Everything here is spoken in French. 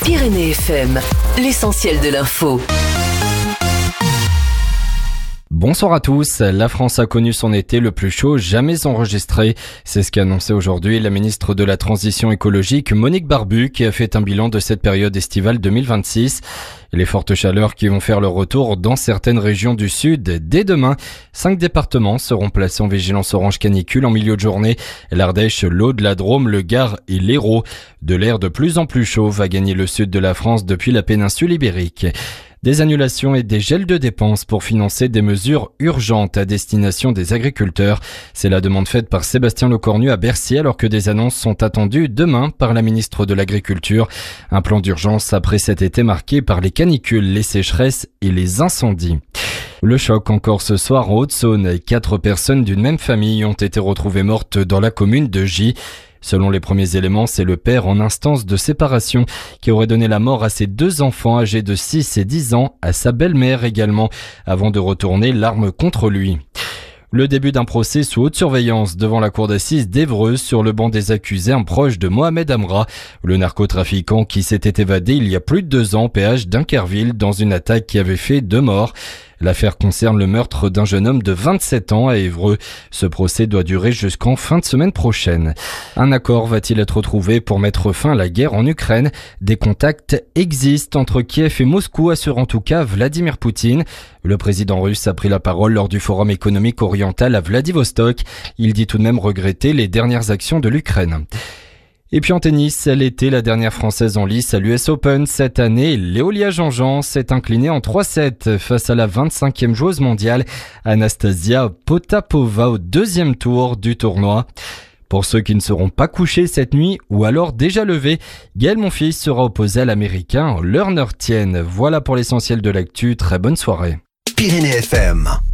Pyrénées FM, l'essentiel de l'info. Bonsoir à tous. La France a connu son été le plus chaud jamais enregistré. C'est ce qu'a annoncé aujourd'hui la ministre de la Transition écologique, Monique Barbu, qui a fait un bilan de cette période estivale 2026. Les fortes chaleurs qui vont faire leur retour dans certaines régions du sud dès demain. 5 départements seront placés en vigilance orange canicule en milieu de journée. L'Ardèche, l'Aude, la Drôme, le Gard et l'Hérault. De l'air de plus en plus chaud va gagner le sud de la France depuis la péninsule ibérique. Des annulations et des gels de dépenses pour financer des mesures urgentes à destination des agriculteurs. C'est la demande faite par Sébastien Lecornu à Bercy alors que des annonces sont attendues demain par la ministre de l'Agriculture. Un plan d'urgence après cet été marqué par les canicules, les sécheresses et les incendies. Le choc encore ce soir en Haute-Saône. 4 personnes d'une même famille ont été retrouvées mortes dans la commune de Gy. Selon les premiers éléments, c'est le père en instance de séparation qui aurait donné la mort à ses 2 enfants âgés de 6 et 10 ans, à sa belle-mère également, avant de retourner l'arme contre lui. Le début d'un procès sous haute surveillance devant la cour d'assises d'Évreux sur le banc des accusés, un proche de Mohamed Amra, le narcotrafiquant qui s'était évadé il y a plus de 2 ans au péage d'Inkerville dans une attaque qui avait fait 2 morts. L'affaire concerne le meurtre d'un jeune homme de 27 ans à Évreux. Ce procès doit durer jusqu'en fin de semaine prochaine. Un accord va-t-il être trouvé pour mettre fin à la guerre en Ukraine? Des contacts existent entre Kiev et Moscou, assure en tout cas Vladimir Poutine. Le président russe a pris la parole lors du Forum économique oriental à Vladivostok. Il dit tout de même regretter les dernières actions de l'Ukraine. Et puis en tennis, elle était la dernière française en lice à l'US Open. Cette année, Léolia Jean-Jean s'est inclinée en 3-7 face à la 25e joueuse mondiale, Anastasia Potapova, au 2e tour du tournoi. Pour ceux qui ne seront pas couchés cette nuit ou alors déjà levés, Gaël Monfils sera opposé à l'américain Lerner Tien. Voilà pour l'essentiel de l'actu. Très bonne soirée. Pyrénées FM.